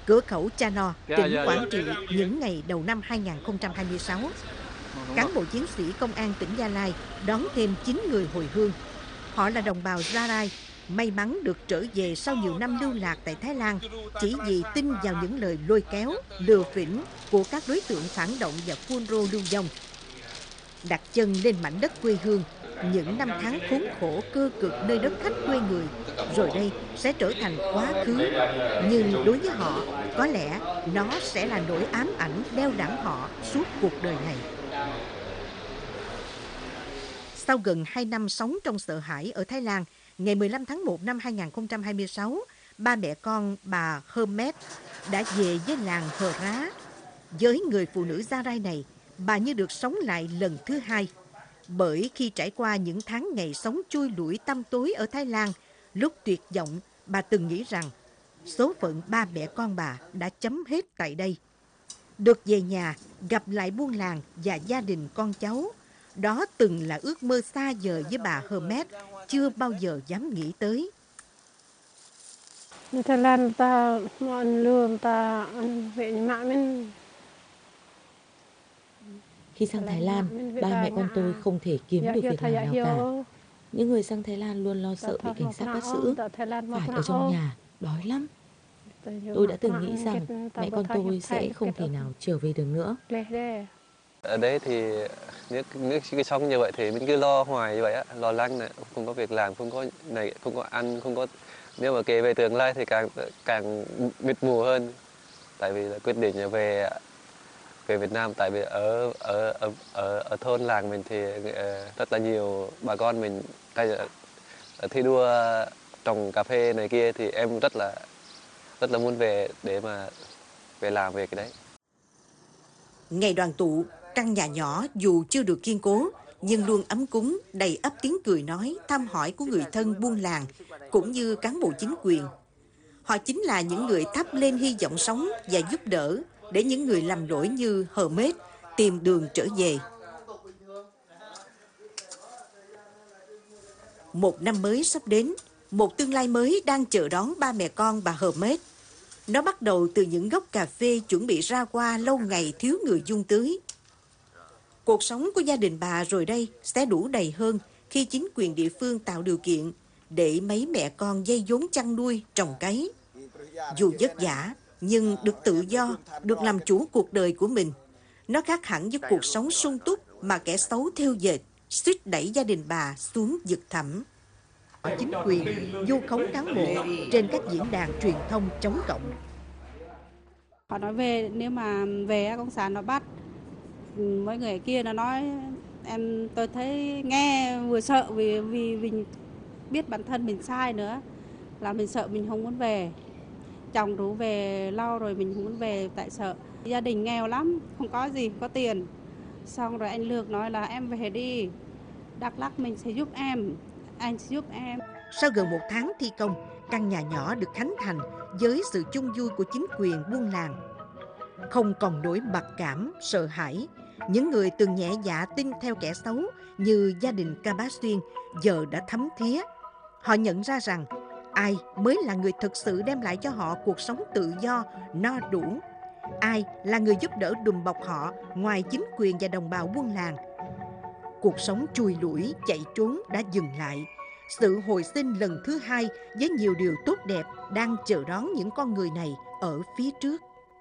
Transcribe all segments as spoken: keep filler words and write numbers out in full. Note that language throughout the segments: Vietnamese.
Cửa khẩu Cha Lo, tỉnh Quảng Trị những ngày đầu năm hai nghìn không trăm hai mươi sáu. Cán bộ chiến sĩ công an tỉnh Gia Lai đón thêm chín người hồi hương. Họ là đồng bào Gia Rai, may mắn được trở về sau nhiều năm lưu lạc tại Thái Lan, chỉ vì tin vào những lời lôi kéo, lừa phỉnh của các đối tượng phản động và phun rô lưu vong. Đặt chân lên mảnh đất quê hương, những năm tháng khốn khổ cơ cực nơi đất khách quê người, rồi đây sẽ trở thành quá khứ. Nhưng đối với họ, có lẽ nó sẽ là nỗi ám ảnh đeo đẳng họ suốt cuộc đời này. Sau gần hai năm sống trong sợ hãi ở Thái Lan, ngày mười lăm tháng một năm hai nghìn không trăm hai mươi sáu, ba mẹ con bà Hermes đã về với làng Hờ Rá. Với người phụ nữ Gia Rai này, bà như được sống lại lần thứ hai. Bởi khi trải qua những tháng ngày sống chui lủi tăm tối ở Thái Lan, lúc tuyệt vọng, bà từng nghĩ rằng số phận ba mẹ con bà đã chấm hết tại đây. Được về nhà, gặp lại buôn làng và gia đình con cháu, đó từng là ước mơ xa vời với bà Hermes, chưa bao giờ dám nghĩ tới. Thái Lan ta mọi lương ta về mạng mình. Khi sang Thái Lan, ba mẹ con tôi không thể kiếm được việc làm nào cả. Những người sang Thái Lan luôn lo sợ bị cảnh sát bắt giữ, phải ở trong nhà, đói lắm. Tôi đã từng nghĩ rằng mẹ con tôi sẽ không thể nào trở về được nữa. Ở đấy thì nếu, nếu cái sống như vậy thì mình cứ lo hoài như vậy á, lo lắng này, không có việc làm, không có này, không có ăn, không có. Nếu mà kể về tương lai thì càng càng mịt mù hơn. Tại vì là quyết định là về về Việt Nam, tại vì ở ở ở ở, ở thôn làng mình thì rất là nhiều bà con mình thi đua trồng cà phê này kia, thì em rất là rất là muốn về để mà về làm về cái đấy. Ngày đoàn tụ, căn nhà nhỏ dù chưa được kiên cố, nhưng luôn ấm cúng, đầy ắp tiếng cười nói, thăm hỏi của người thân buôn làng, cũng như cán bộ chính quyền. Họ chính là những người thắp lên hy vọng sống và giúp đỡ để những người lầm lỗi như Hermes tìm đường trở về. Một năm mới sắp đến, một tương lai mới đang chờ đón ba mẹ con bà Hermes. Nó bắt đầu từ những gốc cà phê chuẩn bị ra hoa lâu ngày thiếu người dung tưới. Cuộc sống của gia đình bà rồi đây sẽ đủ đầy hơn khi chính quyền địa phương tạo điều kiện để mấy mẹ con dây vốn chăn nuôi, trồng cấy. Dù vất vả, nhưng được tự do, được làm chủ cuộc đời của mình. Nó khác hẳn với cuộc sống sung túc mà kẻ xấu thêu dệt, suýt đẩy gia đình bà xuống vực thẳm. Chính quyền vu khống cán bộ trên các diễn đàn truyền thông chống cộng. Họ nói về, nếu mà về Cộng sản nó bắt, mấy người kia nó nói, em tôi thấy nghe vừa sợ vì vì mình biết bản thân mình sai nữa, là mình sợ, mình không muốn về. Chồng rủ về lâu rồi mình không muốn về tại sợ. Gia đình nghèo lắm, không có gì, không có tiền. Xong rồi anh Lược nói là em về đi, Đắk Lắk mình sẽ giúp em, anh sẽ giúp em. Sau gần một tháng thi công, căn nhà nhỏ được khánh thành với sự chung vui của chính quyền buôn làng. Không còn nỗi mặc cảm, sợ hãi, những người từng nhẹ dạ tin theo kẻ xấu như gia đình Ca Bá Xuyên giờ đã thấm thía. Họ nhận ra rằng ai mới là người thực sự đem lại cho họ cuộc sống tự do, no đủ. Ai là người giúp đỡ đùm bọc họ ngoài chính quyền và đồng bào buôn làng. Cuộc sống chui lủi, chạy trốn đã dừng lại. Sự hồi sinh lần thứ hai với nhiều điều tốt đẹp đang chờ đón những con người này ở phía trước.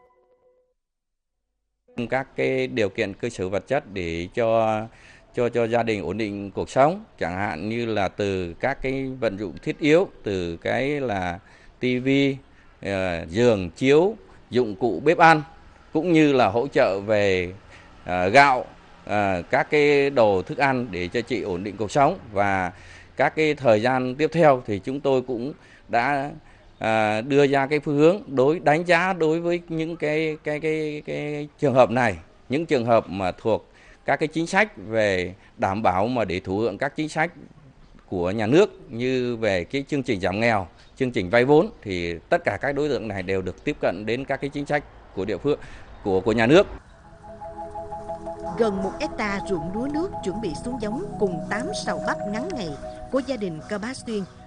Các cái điều kiện cơ sở vật chất để cho cho cho gia đình ổn định cuộc sống, chẳng hạn như là từ các cái vận dụng thiết yếu, từ cái là tivi, uh, giường, chiếu, dụng cụ bếp ăn, cũng như là hỗ trợ về uh, gạo, uh, các cái đồ thức ăn để cho chị ổn định cuộc sống. Và các cái thời gian tiếp theo thì chúng tôi cũng đã À, đưa ra cái phương hướng đối đánh giá đối với những cái cái cái cái trường hợp này, những trường hợp mà thuộc các cái chính sách về đảm bảo mà để thụ hưởng các chính sách của nhà nước như về cái chương trình giảm nghèo, chương trình vay vốn, thì tất cả các đối tượng này đều được tiếp cận đến các cái chính sách của địa phương, của của nhà nước. Gần một hecta ruộng lúa nước chuẩn bị xuống giống cùng tám sào bắp ngắn ngày của gia đình Ca Bá Xuyên